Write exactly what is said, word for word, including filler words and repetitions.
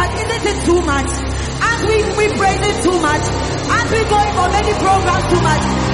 that isn't it too much? As we, we praise it too much. As we going for many programs too much.